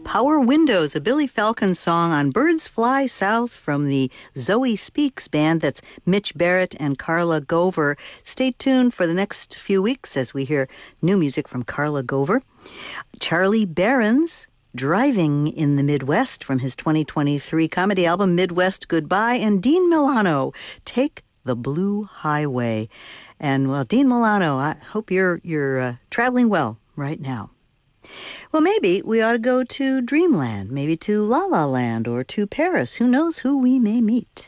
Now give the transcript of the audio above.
Power Windows, a Billy Falcon song on Birds Fly South from the Zoe Speaks band. That's Mitch Barrett and Carla Gover. Stay tuned for the next few weeks as we hear new music from Carla Gover. Charlie Barron's Driving in the Midwest from his 2023 comedy album Midwest Goodbye, and Dean Milano, Take the Blue Highway. And well, Dean Milano, I hope you're traveling well right now. Well, maybe we ought to go to Dreamland, maybe to La La Land or to Paris. Who knows who we may meet?